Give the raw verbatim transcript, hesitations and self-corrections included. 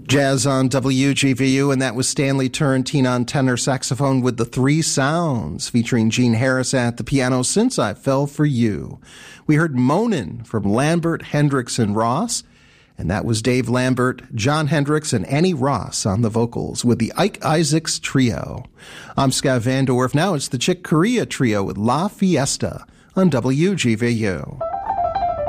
Jazz on W G V U, and that was Stanley Turrentine on tenor saxophone with the Three Sounds, featuring Gene Harris at the piano, Since I Fell for You. We heard Moanin' from Lambert, Hendricks, and Ross, and that was Dave Lambert, John Hendricks, and Annie Ross on the vocals with the Ike Isaacs Trio. I'm Scott Van Dorf. Now it's the Chick Corea Trio with La Fiesta on W G V U.